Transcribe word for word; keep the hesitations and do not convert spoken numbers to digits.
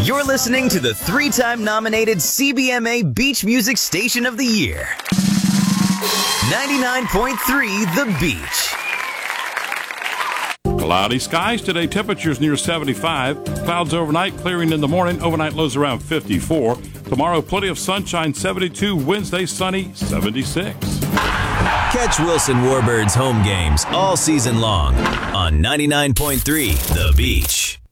You're listening to the three-time nominated C B M A Beach Music Station of the Year. ninety-nine point three The Beach. Cloudy skies today, temperatures near seventy-five. Clouds overnight, clearing in the morning. Overnight lows around fifty-four. Tomorrow, plenty of sunshine, seventy-two. Wednesday, sunny, seventy-six. Catch Wilson Warbird's home games all season long on ninety-nine point three The Beach.